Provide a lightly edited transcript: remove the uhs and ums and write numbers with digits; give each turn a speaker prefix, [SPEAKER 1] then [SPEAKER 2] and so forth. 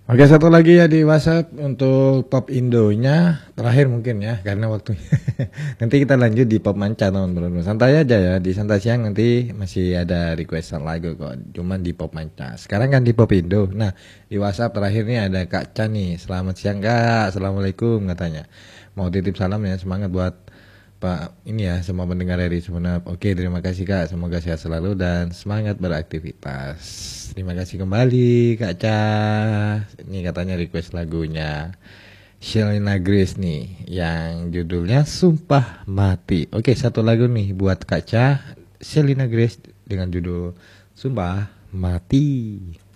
[SPEAKER 1] Oke, satu lagi ya di WhatsApp untuk pop Indonya terakhir mungkin ya karena waktunya. Nanti kita lanjut di pop manca teman-teman. Santai aja ya di santai siang nanti masih ada requestan lagu kok. Cuman di pop manca. Sekarang kan di pop Indo. Nah, di WhatsApp terakhir nih ada Kak Chan nih. Selamat siang Kak. Assalamualaikum katanya. Mau titip salam ya, semangat buat Pak ini ya semua pendengar dari Sumenep. Oke, terima kasih Kak. Semoga sehat selalu dan semangat beraktivitas. Terima kasih kembali Kak Ca. Ini katanya request lagunya Shelina Grace nih yang judulnya Sumpah Mati. Oke, satu lagu nih buat Kak Ca, Shelina Grace dengan judul Sumpah Mati.